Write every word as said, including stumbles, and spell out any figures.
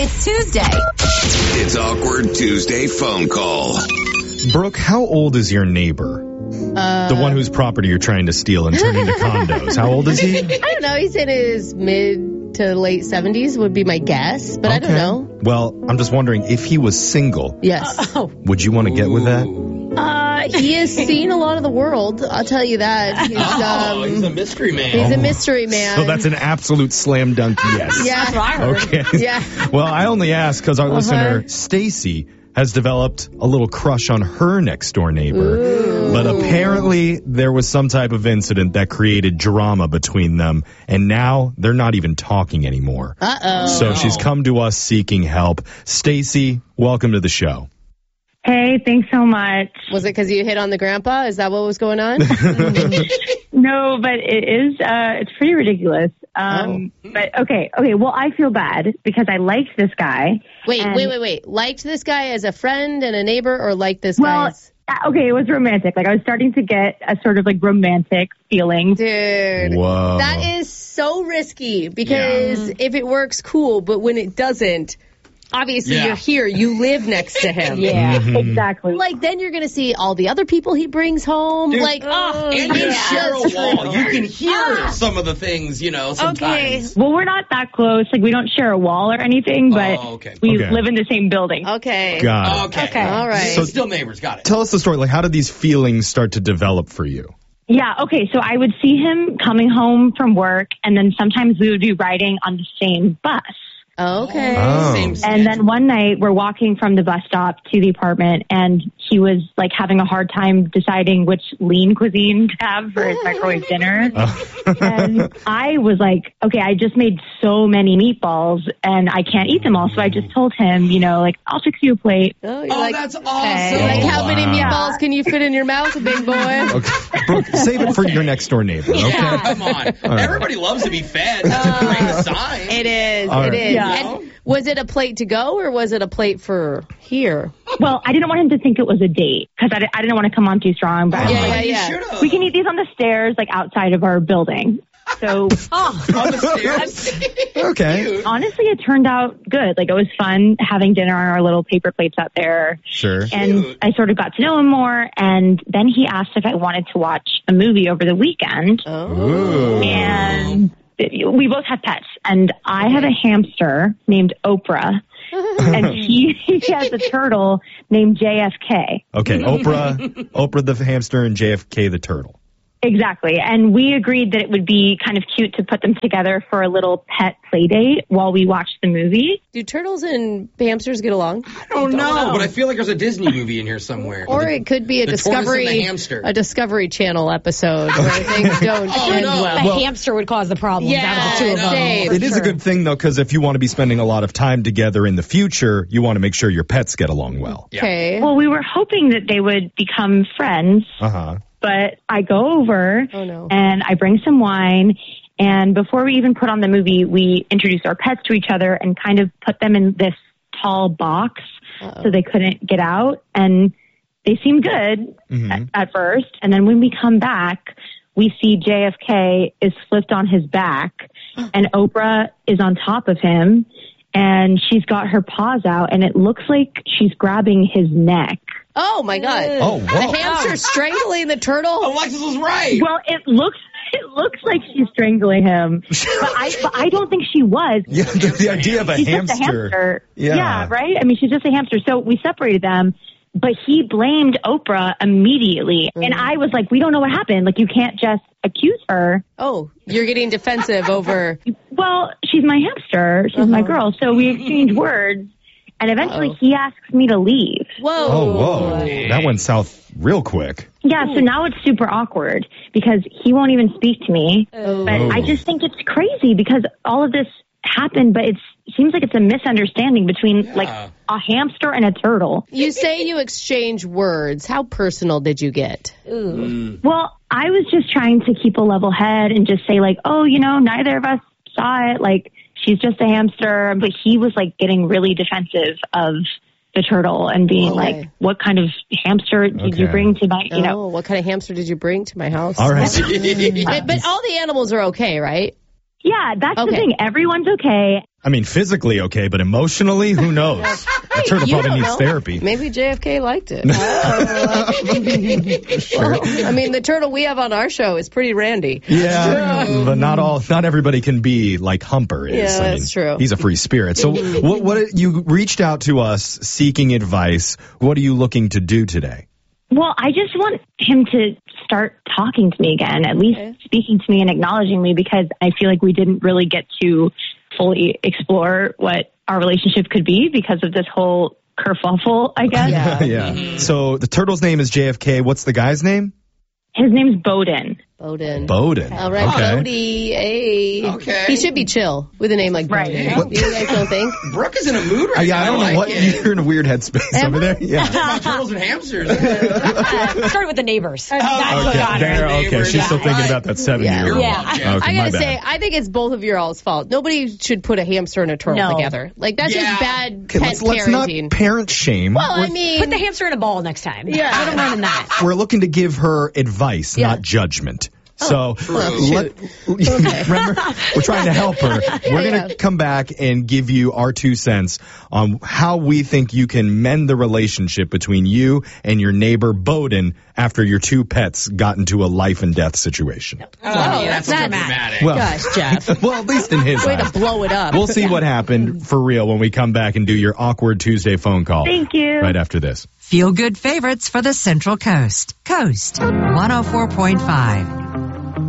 It's Tuesday. It's Awkward Tuesday phone call. Brooke, how old is your neighbor? Uh, the one whose property you're trying to steal and turn into condos. How old is he? I don't know. He's in his mid to late seventies would be my guess, but I don't know. Well, I'm just wondering, if he was single, Yes. Oh. would you want to get with that? Uh, he has seen a lot of the world. I'll tell you that. He's, Oh, um, he's a mystery man. he's a mystery man. So that's an absolute slam dunk yes. Yeah. That's what I heard. Okay. Yeah. Well, I only ask because our Uh-huh. listener, Stacy, has developed a little crush on her next door neighbor. Ooh. But apparently there was some type of incident that created drama between them, and now they're not even talking anymore. Uh-oh. So no. she's come to us seeking help. Stacy, welcome to the show. Hey, thanks so much. Was it because you hit on the grandpa? Is that what was going on? No, but it is, uh, it's pretty ridiculous. Um, but okay, okay, well, I feel bad because I liked this guy. Wait, and- wait, wait, wait. Liked this guy as a friend and a neighbor, or liked this Well, guy as... uh, okay, it was romantic. Like, I was starting to get a sort of like romantic feeling. Dude, Whoa. that is so risky because if it works, cool, but when it doesn't, obviously Yeah. you're here, you live next to him. Yeah, Mhm. exactly. Like, then you're going to see all the other people he brings home. Dude, like, oh, And you yeah. share a wall. You can hear Ah. some of the things, you know, sometimes. Okay. Well, we're not that close. Like, we don't share a wall or anything, but Oh, okay. we Okay. live in the same building. Okay. Got it. Okay. Okay. All right. So still neighbors. Got it. Tell us the story. Like, how did these feelings start to develop for you? Yeah, okay, so I would see him coming home from work, and then sometimes we would be riding on the same bus. Okay. Oh. Same And then one night we're walking from the bus stop to the apartment, and he was like having a hard time deciding which lean cuisine to have for his microwave dinner. And I was like, okay, I just made so many meatballs and I can't eat them all. So I just told him, you know, like, I'll fix you a plate. Oh, you're Oh, like, that's awesome. you're like, how many Wow. meatballs can you fit in your mouth, big boy? Okay. Brooke, save it for your next door neighbor, okay? Come on. Everybody loves to be fed. That's a great sign. It is. All It right. is. Yeah. And was it a plate to go or was it a plate for here? Well, I didn't want him to think it was a date because I, di- I didn't want to come on too strong, but I was Yeah, like, yeah, You yeah. should've. we can eat these on the stairs, like outside of our building. So on the stairs. Okay. Cute. honestly, it turned out good. Like, it was fun having dinner on our little paper plates out there. Sure. And Cute. I sort of got to know him more. And then he asked if I wanted to watch a movie over the weekend. Oh. Ooh. And we both have pets. And I have a hamster named Oprah. And he, he has a turtle named J F K. Okay, Oprah, Oprah the hamster and J F K the turtle. Exactly. And we agreed that it would be kind of cute to put them together for a little pet play date while we watched the movie. Do turtles and hamsters get along? I don't know, but I feel like there's a Disney movie in here somewhere. Or The- it could be a the tortoise and Discovery the hamster. a Discovery Channel episode where things don't Oh, end no. well. The Well- hamster would cause the problems Yeah, out of the two of them. same. for It is a sure. good thing, though, because if you want to be spending a lot of time together in the future, you want to make sure your pets get along well. Yeah. Okay. Well, we were hoping that they would become friends. Uh-huh. But I go over Oh, no. and I bring some wine. And before we even put on the movie, we introduced our pets to each other and kind of put them in this tall box Uh-oh. so they couldn't get out. And they seemed good Mhm. at, at first. And then when we come back, we see J F K is flipped on his back and Oprah is on top of him. And she's got her paws out and it looks like she's grabbing his neck. Oh, my God. Oh, The whoa. hamster strangling the turtle? Alexis was right. Well, it looks it looks like she's strangling him, but I but I don't think she was. Yeah, the, the idea of a she's hamster. just a hamster. Yeah. right. I mean, she's just a hamster. So we separated them, but he blamed Oprah immediately, and I was like, "We don't know what happened. Like, you can't just accuse her." Oh, you're getting defensive over... Well, she's my hamster. She's my girl. So we exchanged words, and eventually Uh-oh. he asks me to leave. Whoa. Oh, whoa. That went south real quick. Yeah, so now it's super awkward because he won't even speak to me. Oh. But I just think it's crazy because all of this happened, but it's, it seems like it's a misunderstanding between like a hamster and a turtle. You say you exchange words. How personal did you get? Well, I was just trying to keep a level head and just say like, oh, you know, neither of us saw it. Like, she's just a hamster. But he was like getting really defensive of the turtle and being Okay. like, what kind of hamster did you Okay. bring to my, you Oh, know? what kind of hamster did you bring to my house? All right. But, but all the animals are okay, right? Yeah, that's Okay. the thing. Everyone's okay. I mean, physically okay, but emotionally, who knows? The turtle You probably don't needs know. therapy. Maybe J F K liked it. Well, I mean, the turtle we have on our show is pretty randy. Yeah, but not all, not everybody can be like Humper is. Yeah, I mean, that's true. He's a free spirit. So, what, what you reached out to us seeking advice? What are you looking to do today? Well, I just want him to start talking to me again, at least Okay. speaking to me and acknowledging me, because I feel like we didn't really get to fully explore what our relationship could be because of this whole kerfuffle, I guess. Yeah. yeah. So the turtle's name is J F K. What's the guy's name? His name's Bowden. Bowden. Bowden. All right, Okay. Bodie. Hey. Okay. He should be chill with a name like Right. Bowden. You guys don't think? Brooke is in a mood right yeah, I now. don't know like what it. you're in a weird headspace over there. Yeah. About turtles and hamsters. Started with the neighbors. That's Oh, what Okay, got there, her. okay. She's still thinking about that seven Yeah. year old. Yeah. Okay, I my gotta bad. say, I think it's both of your all's fault. Nobody should put a hamster and a turtle No. together. Like, that's Yeah. just bad Okay, pet let's, let's not parenting. parent shame. well, I we're, mean, Put the hamster in a ball next time. Yeah. Let him run in that. we're looking to give her advice, Yeah. not judgment. So, well, let- remember, we're trying to help her. We're going to yeah. come back and give you our two cents on how we think you can mend the relationship between you and your neighbor Bowden after your two pets got into a life and death situation. Oh, that's that's- dramatic. Well, gosh, Jeff. well, at least in his Way eyes. to blow it up. We'll see what happened for real when we come back and do your awkward Tuesday phone call. Thank you. Right after this. Feel good favorites for the Central Coast. Coast one oh four point five.